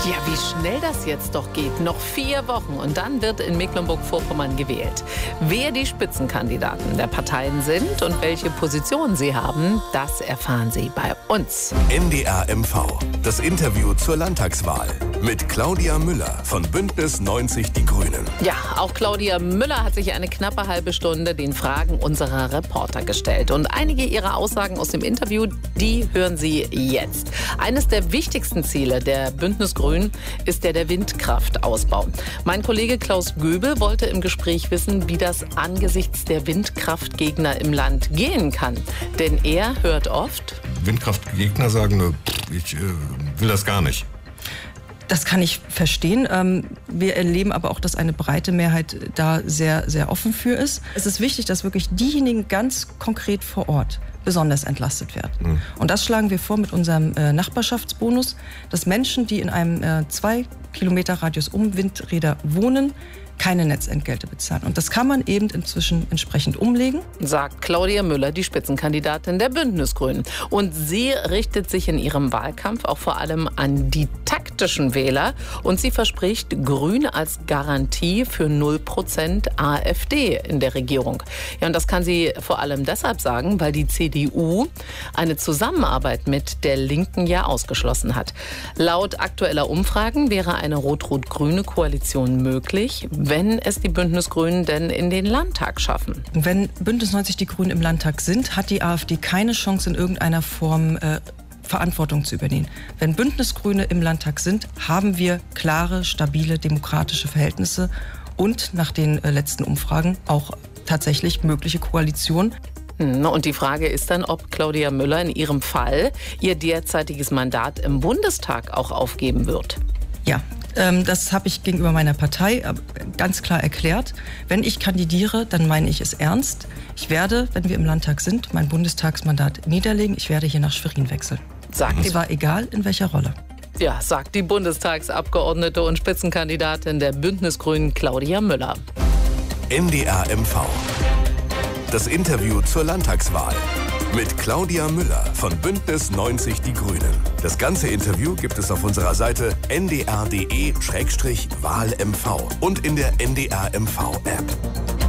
Ja, wie schnell das jetzt doch geht. Noch 4 Wochen und dann wird in Mecklenburg-Vorpommern gewählt. Wer die Spitzenkandidaten der Parteien sind und welche Positionen sie haben, das erfahren Sie bei uns. NDR MV. Das Interview zur Landtagswahl mit Claudia Müller von Bündnis 90 Die Grünen. Ja, auch Claudia Müller hat sich eine knappe halbe Stunde den Fragen unserer Reporter gestellt. Und einige ihrer Aussagen aus dem Interview, die hören Sie jetzt. Eines der wichtigsten Ziele der Bündnis Grünen ist der Windkraftausbau. Mein Kollege Klaus Göbel wollte im Gespräch wissen, wie das angesichts der Windkraftgegner im Land gehen kann. Denn er hört oft: Windkraftgegner sagen, ich will das gar nicht. Das kann ich verstehen. Wir erleben aber auch, dass eine breite Mehrheit da sehr, sehr offen für ist. Es ist wichtig, dass wirklich diejenigen ganz konkret vor Ort besonders entlastet werden. Und das schlagen wir vor mit unserem Nachbarschaftsbonus, dass Menschen, die in einem 2 Kilometer Radius um Windräder wohnen, keine Netzentgelte bezahlen. Und das kann man eben inzwischen entsprechend umlegen. Sagt Claudia Müller, die Spitzenkandidatin der Bündnisgrünen. Und sie richtet sich in ihrem Wahlkampf auch vor allem an die taktischen Wähler. Und sie verspricht Grüne als Garantie für 0% AfD in der Regierung. Ja, und das kann sie vor allem deshalb sagen, weil die CDU eine Zusammenarbeit mit der Linken ja ausgeschlossen hat. Laut aktueller Umfragen wäre eine rot-rot-grüne Koalition möglich, wenn es die Bündnisgrünen denn in den Landtag schaffen. Wenn Bündnis 90 Die Grünen im Landtag sind, hat die AfD keine Chance, in irgendeiner Form Verantwortung zu übernehmen. Wenn Bündnisgrüne im Landtag sind, haben wir klare, stabile, demokratische Verhältnisse und nach den letzten Umfragen auch tatsächlich mögliche Koalitionen. Und die Frage ist dann, ob Claudia Müller in ihrem Fall ihr derzeitiges Mandat im Bundestag auch aufgeben wird. Ja, das habe ich gegenüber meiner Partei ganz klar erklärt. Wenn ich kandidiere, dann meine ich es ernst. Ich werde, wenn wir im Landtag sind, mein Bundestagsmandat niederlegen. Ich werde hier nach Schwerin wechseln. Und zwar egal in welcher Rolle. Ja, sagt die Bundestagsabgeordnete und Spitzenkandidatin der Bündnisgrünen Claudia Müller. NDR MV. Das Interview zur Landtagswahl mit Claudia Müller von Bündnis 90 Die Grünen. Das ganze Interview gibt es auf unserer Seite ndr.de/wahlmv und in der NDR MV App.